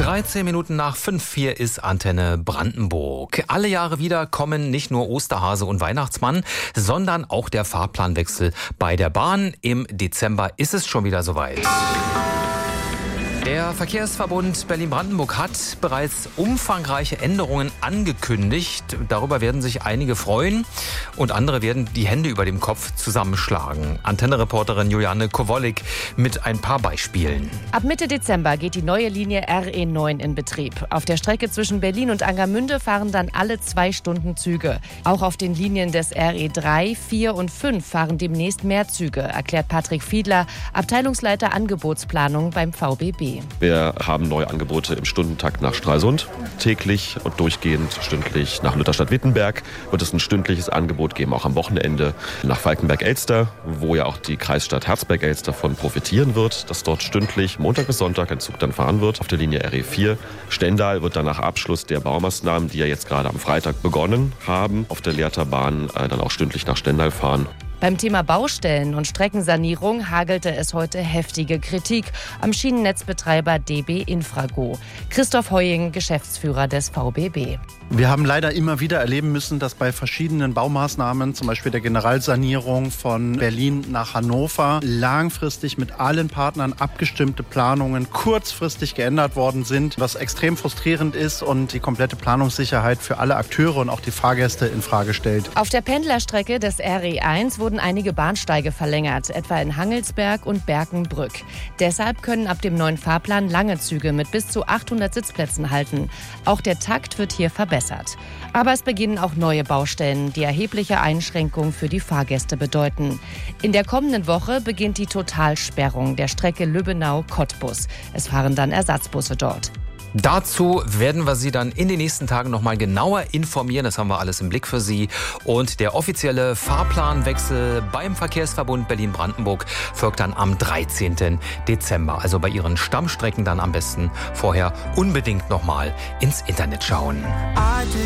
13 Minuten nach 5, hier ist Antenne Brandenburg. Alle Jahre wieder kommen nicht nur Osterhase und Weihnachtsmann, sondern auch der Fahrplanwechsel bei der Bahn. Im Dezember ist es schon wieder soweit. Der Verkehrsverbund Berlin-Brandenburg hat bereits umfangreiche Änderungen angekündigt. Darüber werden sich einige freuen und andere werden die Hände über dem Kopf zusammenschlagen. Antenne-Reporterin Juliane Kowollik mit ein paar Beispielen. Ab Mitte Dezember geht die neue Linie RE9 in Betrieb. Auf der Strecke zwischen Berlin und Angermünde fahren dann alle 2 Stunden Züge. Auch auf den Linien des RE3, 4 und 5 fahren demnächst mehr Züge, erklärt Patrick Fiedler, Abteilungsleiter Angebotsplanung beim VBB. Wir haben neue Angebote im Stundentakt nach Stralsund. Täglich und durchgehend stündlich nach Lutherstadt-Wittenberg wird es ein stündliches Angebot geben, auch am Wochenende nach Falkenberg-Elster, wo ja auch die Kreisstadt Herzberg-Elster davon profitieren wird, dass dort stündlich Montag bis Sonntag ein Zug dann fahren wird auf der Linie RE4. Stendal wird dann nach Abschluss der Baumaßnahmen, die ja jetzt gerade am Freitag begonnen haben, auf der Lehrterbahn dann auch stündlich nach Stendal fahren. Beim Thema Baustellen und Streckensanierung hagelte es heute heftige Kritik am Schienennetzbetreiber DB Infrago. Christoph Heuing, Geschäftsführer des VBB. Wir haben leider immer wieder erleben müssen, dass bei verschiedenen Baumaßnahmen, zum Beispiel der Generalsanierung von Berlin nach Hannover, langfristig mit allen Partnern abgestimmte Planungen kurzfristig geändert worden sind, was extrem frustrierend ist und die komplette Planungssicherheit für alle Akteure und auch die Fahrgäste in Frage stellt. Auf der Pendlerstrecke des RE1 wurden einige Bahnsteige verlängert, etwa in Hangelsberg und Berkenbrück. Deshalb können ab dem neuen Fahrplan lange Züge mit bis zu 800 Sitzplätzen halten. Auch der Takt wird hier verbessert. Aber es beginnen auch neue Baustellen, die erhebliche Einschränkungen für die Fahrgäste bedeuten. In der kommenden Woche beginnt die Totalsperrung der Strecke Lübbenau-Cottbus. Es fahren dann Ersatzbusse dort. Dazu werden wir Sie dann in den nächsten Tagen noch mal genauer informieren. Das haben wir alles im Blick für Sie. Und der offizielle Fahrplanwechsel beim Verkehrsverbund Berlin-Brandenburg folgt dann am 13. Dezember. Also bei Ihren Stammstrecken dann am besten vorher unbedingt noch mal ins Internet schauen.